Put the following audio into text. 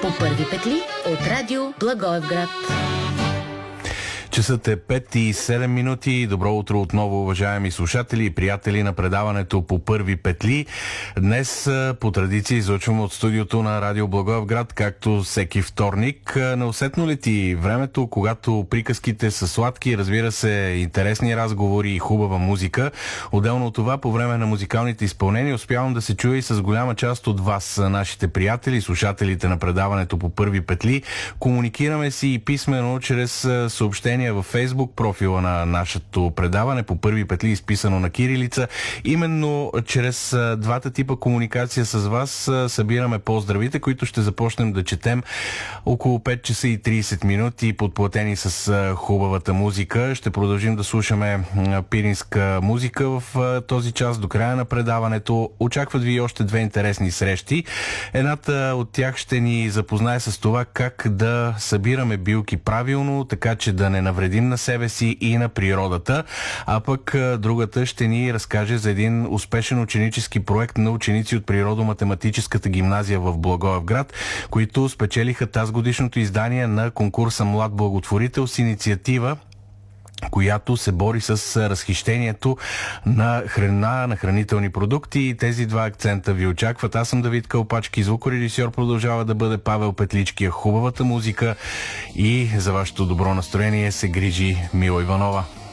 по първи петли от радио Благоевград. Часът е 5:07. Добро утро отново, уважаеми слушатели и приятели на предаването по първи петли. Днес по традиция излъчваме от студиото на радио Благоевград, както всеки вторник. Неусетно ли ти времето, когато приказките са сладки, разбира се, интересни разговори и хубава музика. Отделно от това, по време на музикалните изпълнения успявам да се чуя и с голяма част от вас, нашите приятели, слушателите на предаването по първи петли. Комуникираме си и писмено чрез съобщения във Фейсбук, профила на нашето предаване по първи петли, изписано на кирилица. Именно чрез двата типа комуникация с вас събираме поздравите, които ще започнем да четем около 5 часа и 30 минути, подплатени с хубавата музика. Ще продължим да слушаме пиринска музика в този час до края на предаването. Очакват ви още две интересни срещи. Едната от тях ще ни запознае с това как да събираме билки правилно, така че да не навредим на себе си и на природата, а пък другата ще ни разкаже за един успешен ученически проект на ученици от Природо-математическата гимназия в Благоевград, които спечелиха тазгодишното издание на конкурса Млад благотворител с инициатива, която се бори с разхищението на храна, на хранителни продукти, и тези два акцента ви очакват. Аз съм Давид Кълпачки, звукорежисьор продължава да бъде Павел Петлички. Хубавата музика и за вашето добро настроение се грижи Мила Иванова.